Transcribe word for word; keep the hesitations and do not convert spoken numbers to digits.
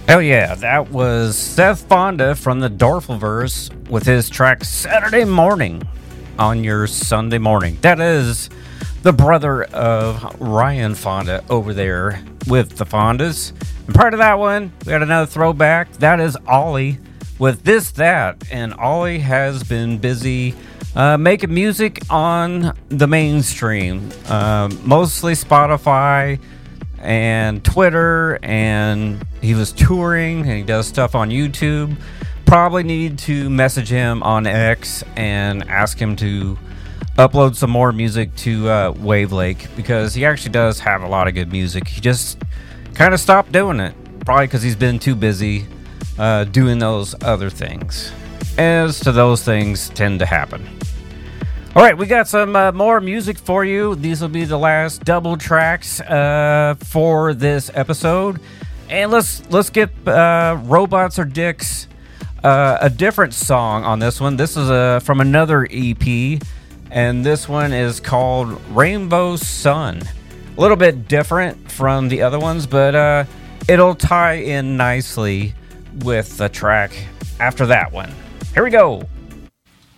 Hell yeah, that was Seth Fonda from the Dorfleverse with his track Saturday Morning on your Sunday morning. That is the brother of Ryan Fonda over there with the Fondas. And prior to that one, we got another throwback. That is Ollie with This That. And Ollie has been busy uh, making music on the mainstream, uh, mostly Spotify and Twitter, and he was touring and he does stuff on YouTube. Probably need to message him on X and ask him to upload some more music to uh, Wave Lake, because he actually does have a lot of good music. He just kind of stopped doing it, probably because he's been too busy uh, doing those other things, as to those things tend to happen. All right, we got some uh, more music for you. These will be the last double tracks uh, for this episode, and let's let's get uh, Robots Are Dicks, uh, a different song on this one. This is uh, from another E P, and this one is called Rainbow Sun. A little bit different from the other ones, but uh, it'll tie in nicely with the track after that one. Here we go.